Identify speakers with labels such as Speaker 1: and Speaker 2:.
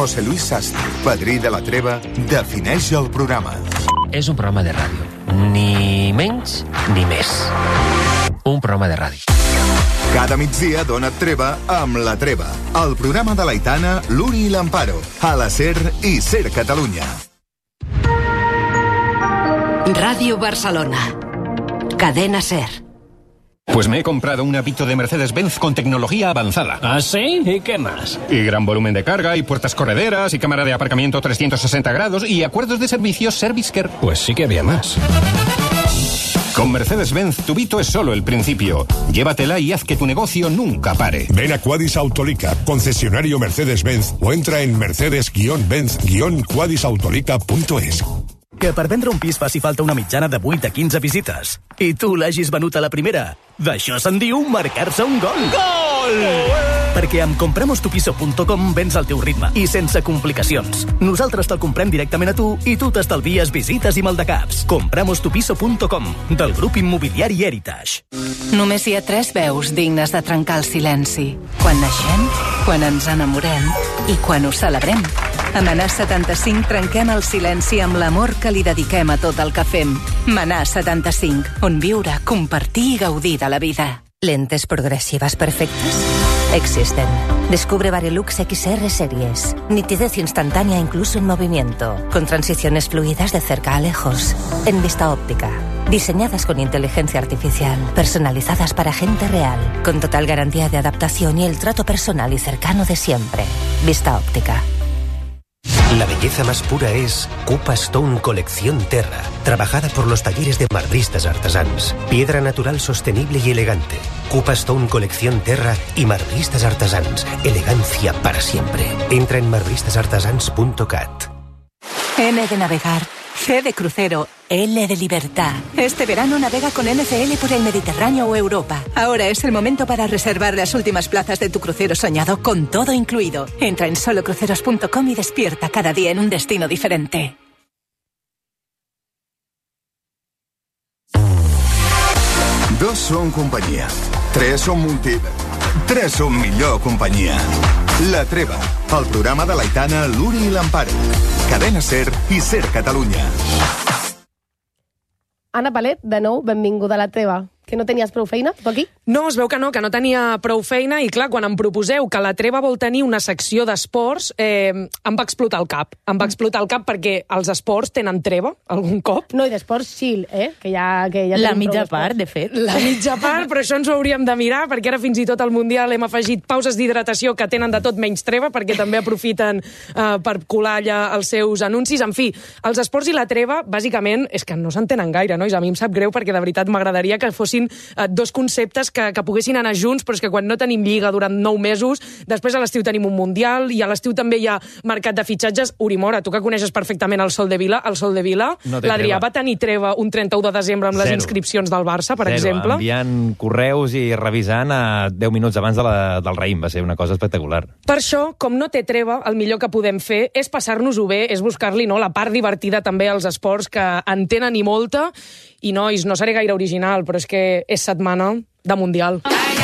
Speaker 1: José Luis Sastre, padrí de la treva, defineix el programa.
Speaker 2: És un programa de ràdio. Ni menys ni més. Un programa de ràdio.
Speaker 1: Cada migdia dona't treva amb La Treva, el programa de l'Aitana, l'Uri i l'Amparo, a la SER i SER Catalunya.
Speaker 3: Radio Barcelona. Cadena SER.
Speaker 4: Pues me he comprado un Avito de Mercedes-Benz con tecnología avanzada.
Speaker 5: ¿Ah, sí? ¿Y qué más?
Speaker 4: Y gran volumen de carga, y puertas correderas, y cámara de aparcamiento 360 grados, y acuerdos de servicios Servicecare.
Speaker 5: Pues sí que había más.
Speaker 4: Con Mercedes-Benz, tu Vito es solo el principio. Llévatela y haz que tu negocio nunca pare.
Speaker 6: Ven a Quadis Autolica, concesionario Mercedes-Benz, o entra en mercedes-benz-quadisautolica.es.
Speaker 7: Que per vendre un pis faci falta una mitjana de 8 a 15 visites. I tu l'hagis venut a la primera. D'això se'n diu marcar-se un gol. Gol! Perquè amb compramostupiso.com vens al teu ritme i sense complicacions. Nosaltres te'l comprem directament a tu i tu t'estalvies visites i maldecaps. Compramostupiso.com, del grup immobiliari Heritage.
Speaker 3: Només hi ha 3 veus dignes de trencar el silenci. Quan naixem, quan ens enamorem i quan ho celebrem. A Manà 75 trenquem el silenci amb l'amor que li dediquem a tot el que fem. Manà 75, on viure, compartir i gaudir de la vida.
Speaker 8: ¿Lentes progresivas perfectas? Existen. Descubre Varilux XR Series. Nitidez instantánea incluso en movimiento. Con transiciones fluidas de cerca a lejos. En vista óptica. Diseñadas con inteligencia artificial. Personalizadas para gente real. Con total garantía de adaptación y el trato personal y cercano de siempre. Vista óptica.
Speaker 9: La belleza más pura es Cupa Stone Colección Terra, trabajada por los talleres de marbristas artesans. Piedra natural sostenible y elegante. Cupa Stone Colección Terra y marbristas artesans. Elegancia para siempre. Entra en marbristasartesans.cat.
Speaker 3: N de navegar, C de crucero, L de libertad. Este verano navega con NCL por el Mediterráneo o Europa. Ahora es el momento para reservar las últimas plazas de tu crucero soñado con todo incluido. Entra en solocruceros.com y despierta cada día en un destino diferente.
Speaker 1: Dos són companyia. Tres són Tres són millor companyia. La Treva, el programa de l'Aitana, l'Uri i l'Amparo. Cadena SER i SER Catalunya.
Speaker 10: Anna Palet, de nou, benvinguda a La Treva. Que no tenies prou feina, tu aquí?
Speaker 11: No, es veu que no tenia prou feina i clar, quan em proposeu que La Treva vol tenir una secció d'esports, em va explotar el cap. Em va explotar el cap perquè els esports tenen treva, algun cop.
Speaker 10: No, i d'esports chill, que ja
Speaker 12: la mitja part, de fet.
Speaker 11: La mitja part, però això ens ho hauríem de mirar, perquè ara fins i tot al Mundial hem afegit pauses d'hidratació que tenen de tot menys treva, perquè també aprofiten per colar allà els seus anuncis. En fi, els esports i la treva, bàsicament, és que no s'entenen gaire, nois? A mi em sap greu perquè de veritat m'agradaria que fossin dos conceptes que poguessin anar junts, però és que quan no tenim lliga durant 9 mesos, després a l'estiu tenim un Mundial i a l'estiu també hi ha mercat de fitxatges. Uri Mora, tu que coneixes perfectament el Sol de Vila, no l'Adrià va tenir treva un 31 de desembre amb les inscripcions del Barça, per exemple.
Speaker 13: Enviant correus i revisant a 10 minuts abans del raïm. Va ser una cosa espectacular.
Speaker 11: Per això, com no té treva, el millor que podem fer és passar-nos-ho bé, és buscar-li la part divertida també als esports que en tenen i molta. I nois, no seré gaire original, però és que és setmana de Mundial.